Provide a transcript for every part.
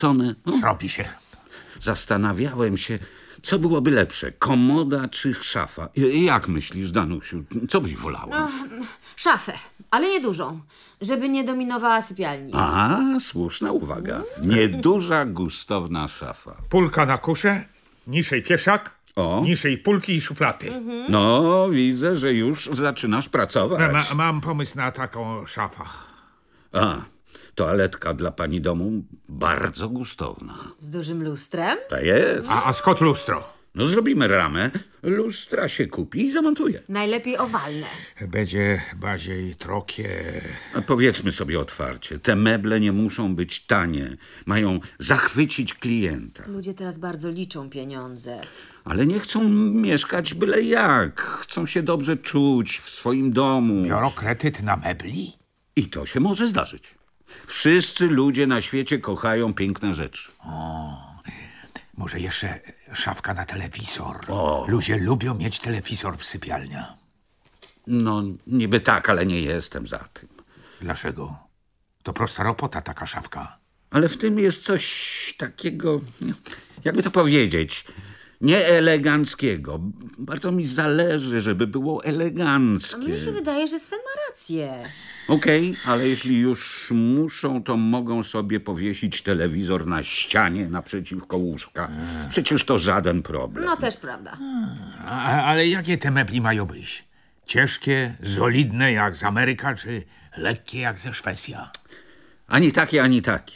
tonę. No. Zrobi się. Zastanawiałem się, co byłoby lepsze, komoda czy szafa. Jak myślisz, Danusiu, co byś wolała? Szafę, ale niedużą, żeby nie dominowała sypialni. A, słuszna uwaga. Nieduża, gustowna szafa. Pulka na kuszę, niżej pieszak, O. niżej pulki i szuflady. No, widzę, że już zaczynasz pracować. Mam pomysł na taką szafę. A, toaletka dla pani domu bardzo gustowna. Z dużym lustrem? To jest. A skąd lustro? No zrobimy ramę, lustra się kupi i zamontuje. Najlepiej owalne. Będzie bardziej trokie. A powiedzmy sobie otwarcie, te meble nie muszą być tanie. Mają zachwycić klienta. Ludzie teraz bardzo liczą pieniądze. Ale nie chcą mieszkać byle jak. Chcą się dobrze czuć w swoim domu. Biorą kredyt na mebli? I to się może zdarzyć. Wszyscy ludzie na świecie kochają piękne rzeczy. Może jeszcze szafka na telewizor. O. Ludzie lubią mieć telewizor w sypialni. No, niby tak, ale nie jestem za tym. Dlaczego? To prosta robota taka szafka. Ale w tym jest coś takiego, jakby to powiedzieć, nieeleganckiego. Bardzo mi zależy, żeby było A eleganckie. mnie się wydaje, że Sven ma rację. Okej, ale jeśli już muszą, to mogą sobie powiesić telewizor na ścianie naprzeciwko łóżka. Przecież to żaden problem. No też prawda. Ale jakie te mebli mają być? Ciężkie, solidne jak z Ameryka, czy lekkie jak ze Szwecja? Ani takie, ani takie.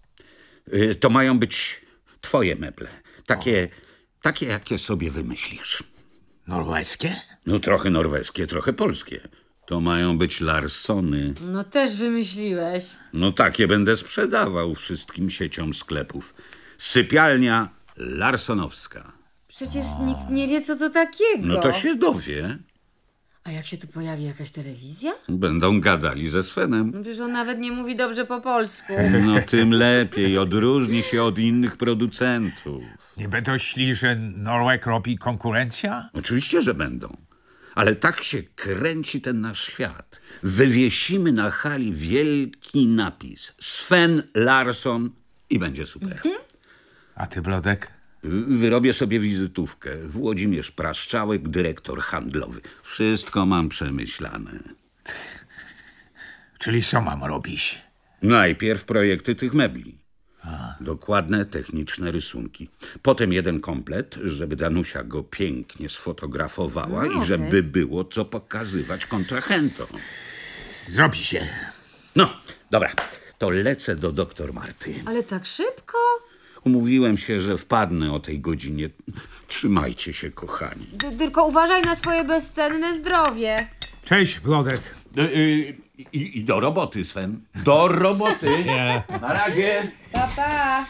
To mają być twoje meble. Takie, jakie sobie wymyślisz. Norweskie? No trochę norweskie, trochę polskie. To mają być Larsony. No też wymyśliłeś. No takie będę sprzedawał wszystkim sieciom sklepów. Sypialnia Larsonowska. Przecież nikt nie wie, co to takiego. No to się dowie. A jak się tu pojawi jakaś telewizja? Będą gadali ze Svenem. No przecież on nawet nie mówi dobrze po polsku. No tym lepiej, odróżni się od innych producentów. Nie będą szli, że Norweg robi konkurencja? Oczywiście, że będą. Ale tak się kręci ten nasz świat. Wywiesimy na hali wielki napis. Sven Larsson i będzie super. A ty, Blodek? Wyrobię sobie wizytówkę. Włodzimierz Praszczałek, dyrektor handlowy. Wszystko mam przemyślane. Czyli co mam robić? Najpierw projekty tych mebli. Dokładne, techniczne rysunki. Potem jeden komplet, żeby Danusia go pięknie sfotografowała i żeby było co pokazywać kontrahentom. Zrobi się. No, dobra, to lecę do doktor Marty. Ale tak szybko? Umówiłem się, że wpadnę o tej godzinie. Trzymajcie się, kochani. Tylko uważaj na swoje bezcenne zdrowie. Cześć, Wlodek. I do roboty, Sven. Do roboty. Na razie. Pa, pa.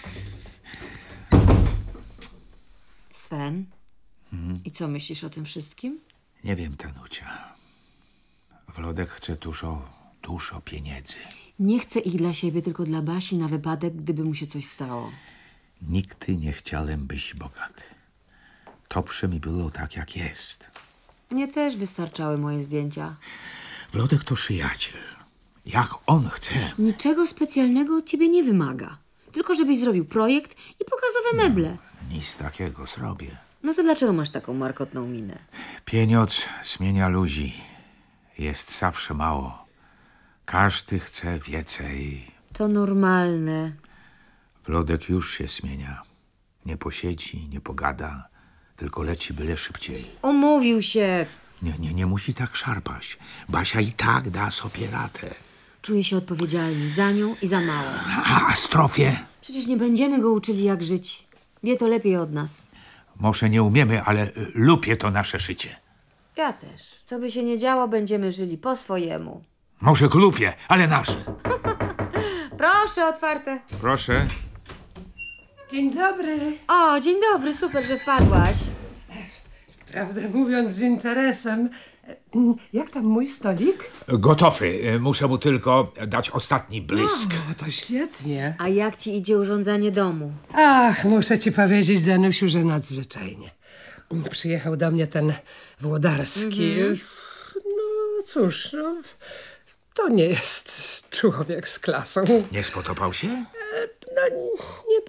Sven, i co myślisz o tym wszystkim? Nie wiem, Tanucia. Wlodek chce dużo pieniędzy. Nie chcę ich dla siebie, tylko dla Basi na wypadek, gdyby mu się coś stało. Nigdy nie chciałem być bogaty. Dobrze mi było tak, jak jest. Mnie też wystarczały moje zdjęcia. Wlodek to przyjaciel. Jak on chce. Niczego specjalnego od ciebie nie wymaga. Tylko żebyś zrobił projekt i pokazowe meble. Nic takiego zrobię. No to dlaczego masz taką markotną minę? Pieniądz zmienia ludzi. Jest zawsze mało. Każdy chce więcej. To normalne. Wlodek już się zmienia. Nie posiedzi, nie pogada, tylko leci byle szybciej. Umówił się. Nie musi tak szarpać. Basia i tak da sobie radę. Czuje się odpowiedzialny za nią i za małą. A Strofie? Przecież nie będziemy go uczyli, jak żyć. Wie to lepiej od nas. Może nie umiemy, ale lubię to nasze życie. Ja też. Co by się nie działo, będziemy żyli po swojemu. Może głupie, ale nasze. Proszę, otwarte. Proszę. Dzień dobry. O, dzień dobry, super, że wpadłaś. Prawdę mówiąc z interesem, jak tam mój stolik? Gotowy. Muszę mu tylko dać ostatni błysk. O, to świetnie. A jak ci idzie urządzanie domu? Ach, muszę ci powiedzieć, Danusiu, że nadzwyczajnie. Przyjechał do mnie ten Włodarski. No cóż, to nie jest człowiek z klasą. Nie spodobał się? no, nie